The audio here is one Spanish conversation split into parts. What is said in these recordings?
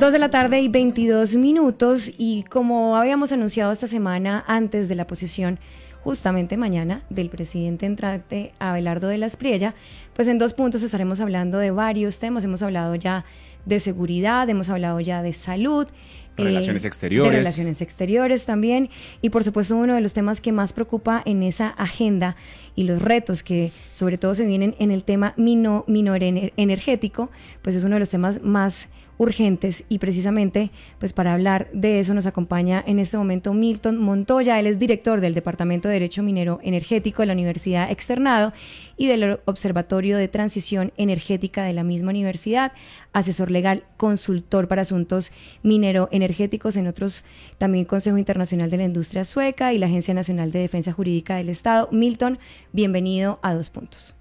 2:22 y como habíamos anunciado esta semana antes de la posesión, justamente mañana, del presidente entrante Abelardo de la Espriella, pues en 2 puntos estaremos hablando de varios temas. Hemos hablado ya de seguridad, hemos hablado ya de salud, relaciones exteriores. De relaciones exteriores también, y por supuesto uno de los temas que más preocupa en esa agenda y los retos que sobre todo se vienen en el tema energético, pues es uno de los temas más urgentes, y precisamente pues para hablar de eso nos acompaña en este momento Milton Montoya. Él es director del Departamento de Derecho Minero Energético de la Universidad Externado y del Observatorio de Transición Energética de la misma universidad, asesor legal, consultor para asuntos minero-energéticos en otros, también Consejo Internacional de la Industria Sueca y la Agencia Nacional de Defensa Jurídica del Estado. Milton, bienvenido a 2 puntos.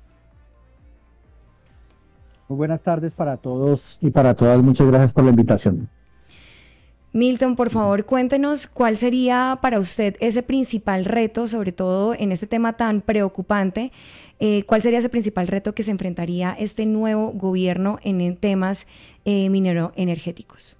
Muy buenas tardes para todos y para todas. Muchas gracias por la invitación. Milton, por favor, cuéntenos cuál sería para usted ese principal reto, sobre todo en este tema tan preocupante. ¿Cuál sería ese principal reto que se enfrentaría este nuevo gobierno en temas minero-energéticos?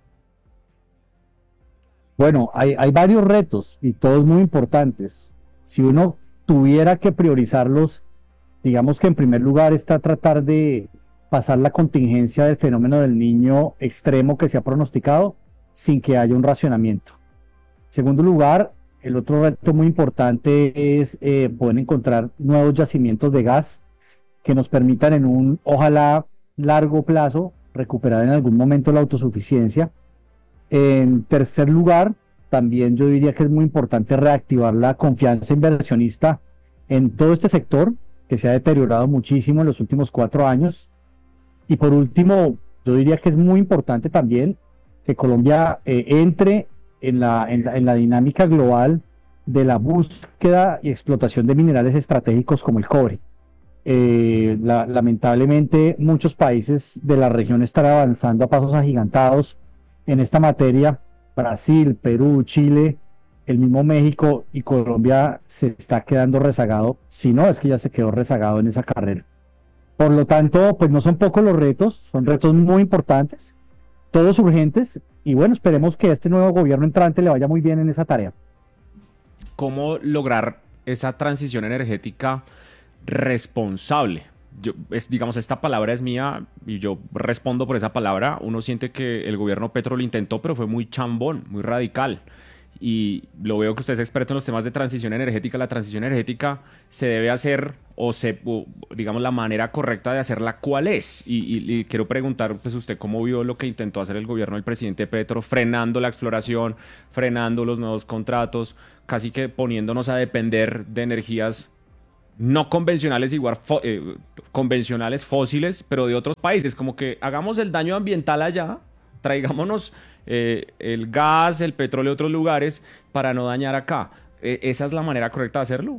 Bueno, hay varios retos y todos muy importantes. Si uno tuviera que priorizarlos, digamos que en primer lugar está tratar de pasar la contingencia del fenómeno del Niño extremo que se ha pronosticado sin que haya un racionamiento. En segundo lugar, el otro reto muy importante es poder encontrar nuevos yacimientos de gas que nos permitan en un, ojalá, largo plazo, recuperar en algún momento la autosuficiencia. En tercer lugar, también yo diría que es muy importante reactivar la confianza inversionista en todo este sector que se ha deteriorado muchísimo en los últimos 4 años. Y por último, yo diría que es muy importante también que Colombia entre en la dinámica global de la búsqueda y explotación de minerales estratégicos como el cobre. Lamentablemente, muchos países de la región están avanzando a pasos agigantados en esta materia. Brasil, Perú, Chile, el mismo México, y Colombia se está quedando rezagado. Si no, es que ya se quedó rezagado en esa carrera. Por lo tanto, pues no son pocos los retos, son retos muy importantes, todos urgentes, y bueno, esperemos que este nuevo gobierno entrante le vaya muy bien en esa tarea. ¿Cómo lograr esa transición energética responsable? Digamos, esta palabra es mía y yo respondo por esa palabra. Uno siente que el gobierno Petro lo intentó, pero fue muy chambón, muy radical. Y lo veo que usted es experto en los temas de transición energética. La transición energética se debe hacer, digamos, la manera correcta de hacerla, ¿cuál es? Y quiero preguntar, pues, usted cómo vio lo que intentó hacer el gobierno del presidente Petro, frenando la exploración, frenando los nuevos contratos, casi que poniéndonos a depender de energías no convencionales, igual convencionales, fósiles, pero de otros países. Como que hagamos el daño ambiental allá, traigámonos el gas, el petróleo de otros lugares para no dañar acá. ¿Esa es la manera correcta de hacerlo?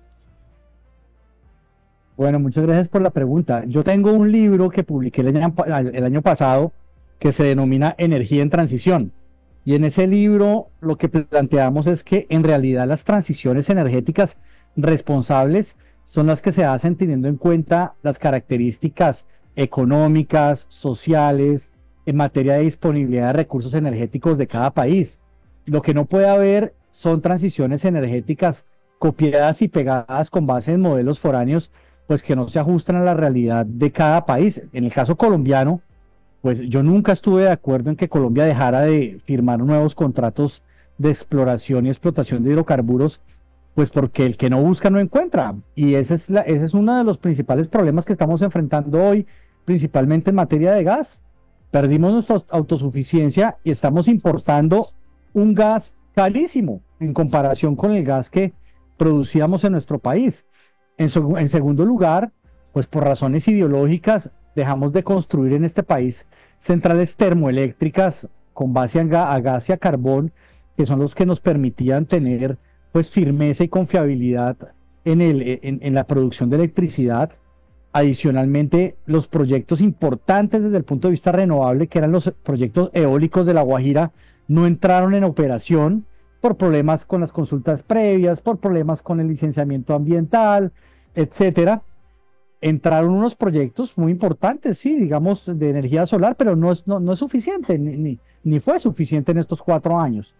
Bueno, muchas gracias por la pregunta. Yo tengo un libro que publiqué el año pasado que se denomina Energía en Transición. Y en ese libro lo que planteamos es que en realidad las transiciones energéticas responsables son las que se hacen teniendo en cuenta las características económicas, sociales, en materia de disponibilidad de recursos energéticos de cada país. Lo que no puede haber son transiciones energéticas copiadas y pegadas con base en modelos foráneos, pues que no se ajustan a la realidad de cada país. En el caso colombiano, pues yo nunca estuve de acuerdo en que Colombia dejara de firmar nuevos contratos de exploración y explotación de hidrocarburos, pues porque el que no busca no encuentra. Y ese es uno de los principales problemas que estamos enfrentando hoy, principalmente en materia de gas. Perdimos nuestra autosuficiencia y estamos importando un gas carísimo en comparación con el gas que producíamos en nuestro país. En segundo lugar, pues por razones ideológicas, dejamos de construir en este país centrales termoeléctricas con base a gas y a carbón, que son los que nos permitían tener pues firmeza y confiabilidad en la producción de electricidad. Adicionalmente, los proyectos importantes desde el punto de vista renovable, que eran los proyectos eólicos de La Guajira, no entraron en operación por problemas con las consultas previas, por problemas con el licenciamiento ambiental, etcétera. entraron unos proyectos muy importantes, sí, digamos, de energía solar, pero no es suficiente, ni fue suficiente en estos 4 años.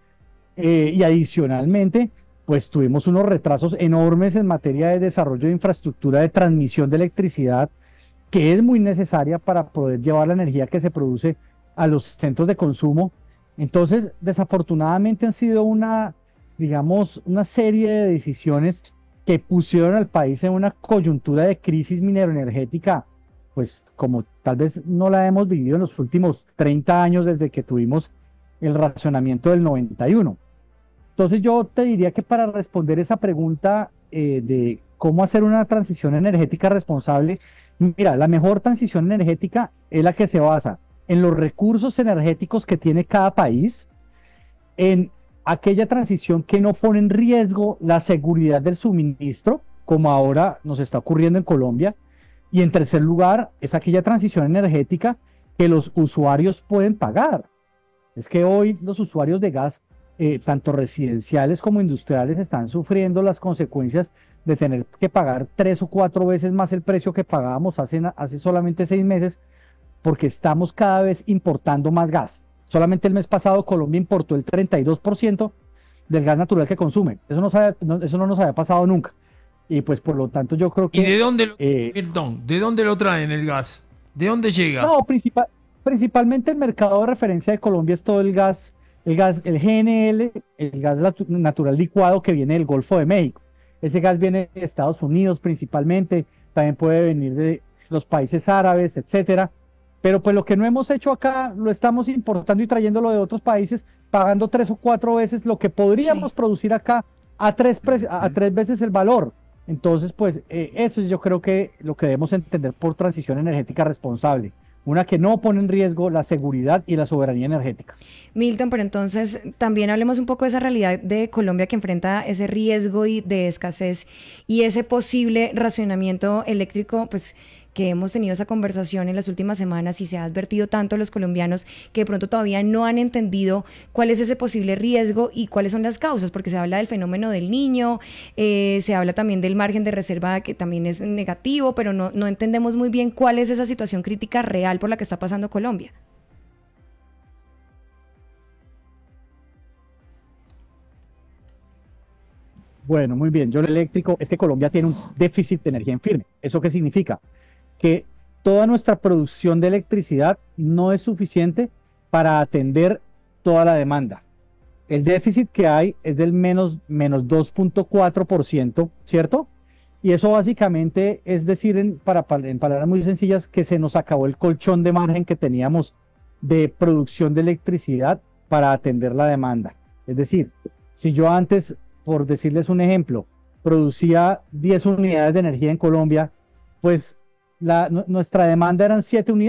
Y adicionalmente, pues tuvimos unos retrasos enormes en materia de desarrollo de infraestructura de transmisión de electricidad, que es muy necesaria para poder llevar la energía que se produce a los centros de consumo. Entonces, desafortunadamente han sido digamos, una serie de decisiones que pusieron al país en una coyuntura de crisis mineroenergética, pues como tal vez no la hemos vivido en los últimos 30 años desde que tuvimos el racionamiento del 91. Entonces yo te diría que para responder esa pregunta de cómo hacer una transición energética responsable, mira, la mejor transición energética es la que se basa en los recursos energéticos que tiene cada país, en aquella transición que no pone en riesgo la seguridad del suministro, como ahora nos está ocurriendo en Colombia, y en tercer lugar es aquella transición energética que los usuarios pueden pagar. Es que hoy los usuarios de gas, tanto residenciales como industriales, están sufriendo las consecuencias de tener que pagar 3 o 4 veces más el precio que pagábamos hace solamente 6 meses, porque estamos cada vez importando más gas. Solamente el mes pasado Colombia importó el 32% del gas natural que consume. Eso no nos había pasado nunca. Y pues por lo tanto yo creo que... ¿Y de dónde, perdón, de dónde lo traen el gas? ¿De dónde llega? No, principalmente el mercado de referencia de Colombia es todo el gas, el GNL, el gas natural licuado que viene del Golfo de México. Ese gas viene de Estados Unidos principalmente, también puede venir de los países árabes, etcétera. Pero pues lo que no hemos hecho acá, lo estamos importando y trayéndolo de otros países, pagando 3 o 4 veces lo que podríamos producir acá a 3 veces el valor. Entonces, pues eso yo creo que lo que debemos entender por transición energética responsable. Una que no pone en riesgo la seguridad y la soberanía energética. Milton, pero entonces también hablemos un poco de esa realidad de Colombia que enfrenta ese riesgo de escasez y ese posible racionamiento eléctrico, pues que hemos tenido esa conversación en las últimas semanas y se ha advertido tanto a los colombianos que de pronto todavía no han entendido cuál es ese posible riesgo y cuáles son las causas, porque se habla del fenómeno del Niño, se habla también del margen de reserva que también es negativo, pero no entendemos muy bien cuál es esa situación crítica real por la que está pasando Colombia. Bueno, muy bien. Yo lo eléctrico es que Colombia tiene un déficit de energía en firme. ¿Eso qué significa? Que toda nuestra producción de electricidad no es suficiente para atender toda la demanda. El déficit que hay es del menos 2.4%, ¿cierto? Y eso básicamente es decir, en palabras muy sencillas, que se nos acabó el colchón de margen que teníamos de producción de electricidad para atender la demanda. Es decir, si yo antes, por decirles un ejemplo, producía 10 unidades de energía en Colombia, pues nuestra demanda eran 7 unidades.